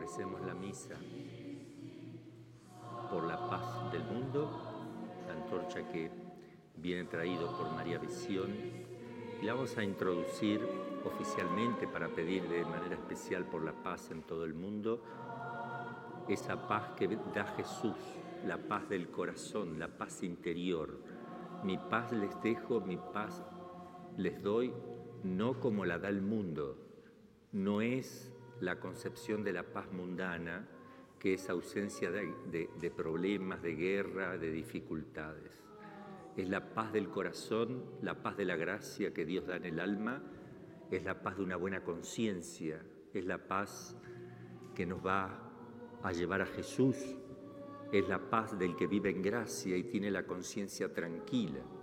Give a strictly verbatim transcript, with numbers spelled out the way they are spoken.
Recemos la misa por la paz del mundo, la antorcha que viene traído por María Visión, y la vamos a introducir oficialmente para pedir de manera especial por la paz en todo el mundo, esa paz que da Jesús, la paz del corazón, la paz interior. Mi paz les dejo, mi paz les doy, no como la da el mundo. No es la concepción de la paz mundana, que es ausencia de, de, de problemas, de guerra, de dificultades. Es la paz del corazón, la paz de la gracia que Dios da en el alma, es la paz de una buena conciencia, es la paz que nos va a llevar a Jesús, es la paz del que vive en gracia y tiene la conciencia tranquila.